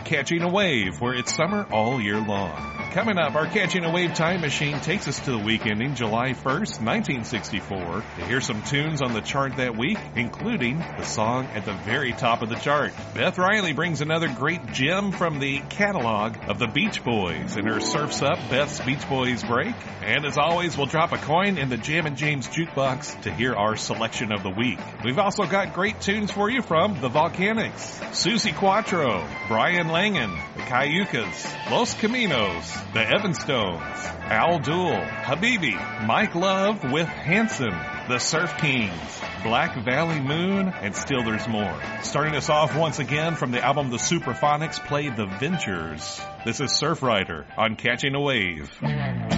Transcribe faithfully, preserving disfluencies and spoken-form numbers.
Catching a Wave, where it's summer all year long. Coming up, our Catching a Wave time machine takes us to the week ending July first, nineteen sixty-four, to hear some tunes on the chart that week, including the song at the very top of the chart. Beth Riley brings another great gem from the catalog of the Beach Boys in her Surf's Up Beth's Beach Boys break. And as always, we'll drop a coin in the Jammin' James jukebox to hear our selection of the week. We've also got great tunes for you from the Volcanics, Susie Quattro, Brian Langan, the Cayucas, Los Caminos, the Evanstones, Al Duell, Habibi, Mike Love with Hanson, the Surf Kings, Black Valley Moon, and still there's more. Starting us off once again from the album The Superphonics play The Ventures. This is Surf Rider on Catching a Wave.